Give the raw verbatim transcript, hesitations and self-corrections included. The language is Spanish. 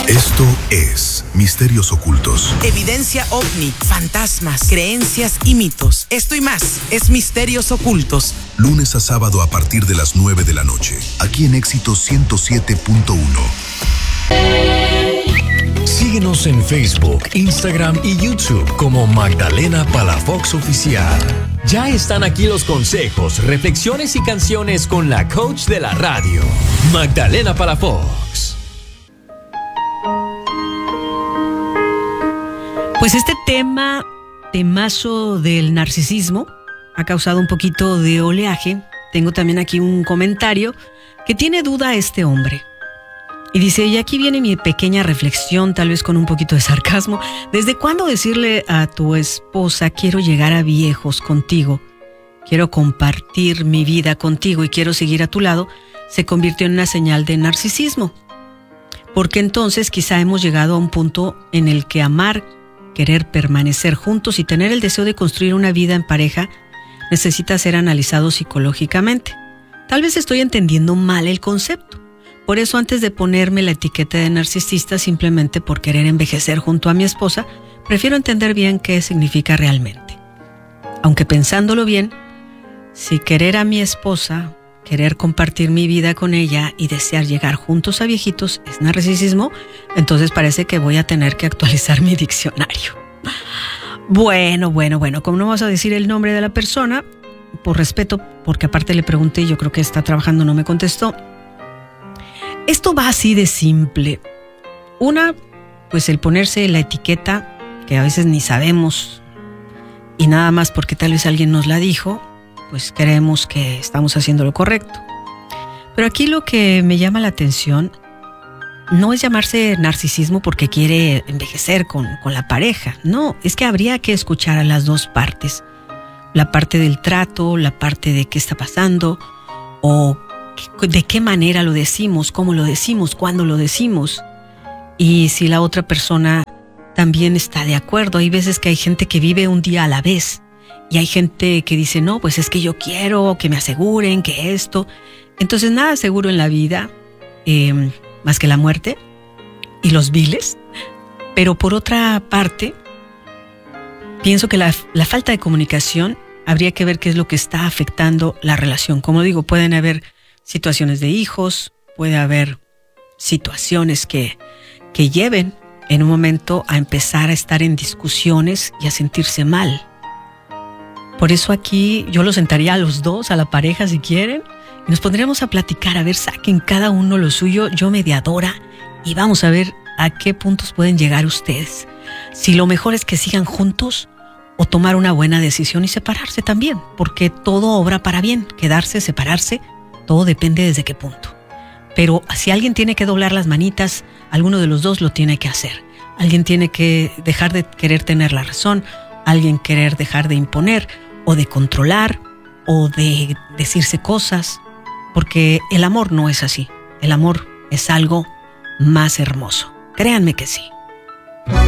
Esto es Misterios Ocultos. Evidencia ovni, fantasmas, creencias y mitos. Esto y más es Misterios Ocultos. Lunes a sábado a partir de las nueve de la noche. Aquí en Éxito ciento siete punto uno. Síguenos en Facebook, Instagram y YouTube como Magdalena Palafox Oficial. Ya están aquí los consejos, reflexiones y canciones con la coach de la radio, Magdalena Palafox. Pues este tema, temazo del narcisismo, ha causado un poquito de oleaje. Tengo también aquí un comentario que tiene duda este hombre. Y dice, y aquí viene mi pequeña reflexión, tal vez con un poquito de sarcasmo. ¿Desde cuándo decirle a tu esposa, quiero llegar a viejos contigo, quiero compartir mi vida contigo y quiero seguir a tu lado, se convirtió en una señal de narcisismo? Porque entonces quizá hemos llegado a un punto en el que amar, querer permanecer juntos y tener el deseo de construir una vida en pareja necesita ser analizado psicológicamente. Tal vez estoy entendiendo mal el concepto. Por eso, antes de ponerme la etiqueta de narcisista simplemente por querer envejecer junto a mi esposa, prefiero entender bien qué significa realmente. Aunque pensándolo bien, si querer a mi esposa, querer compartir mi vida con ella y desear llegar juntos a viejitos es narcisismo, entonces parece que voy a tener que actualizar mi diccionario. Bueno, bueno, bueno, como no vas a decir el nombre de la persona, por respeto, porque aparte le pregunté y yo creo que está trabajando, no me contestó. Esto va así de simple. Una, pues el ponerse la etiqueta, que a veces ni sabemos, y nada más porque tal vez alguien nos la dijo, pues creemos que estamos haciendo lo correcto. Pero aquí lo que me llama la atención no es llamarse narcisismo porque quiere envejecer con, con la pareja. No, es que habría que escuchar a las dos partes. La parte del trato, la parte de qué está pasando, o de qué manera lo decimos, cómo lo decimos, cuándo lo decimos. Y si la otra persona también está de acuerdo. Hay veces que hay gente que vive un día a la vez. Y hay gente que dice, no, pues es que yo quiero que me aseguren que esto. Entonces nada seguro en la vida, eh, más que la muerte y los viles. Pero por otra parte, pienso que la, la falta de comunicación habría que ver qué es lo que está afectando la relación. Como digo, pueden haber situaciones de hijos, puede haber situaciones que, que lleven en un momento a empezar a estar en discusiones y a sentirse mal. Por eso aquí yo los sentaría a los dos, a la pareja si quieren, y nos pondríamos a platicar, a ver, saquen cada uno lo suyo, yo mediadora, y vamos a ver a qué puntos pueden llegar ustedes. Si lo mejor es que sigan juntos o tomar una buena decisión y separarse también, porque todo obra para bien, quedarse, separarse, todo depende desde qué punto. Pero si alguien tiene que doblar las manitas, alguno de los dos lo tiene que hacer. Alguien tiene que dejar de querer tener la razón, alguien querer dejar de imponer o de controlar o de decirse cosas, porque el amor no es así. El amor es algo más hermoso. Créanme que sí.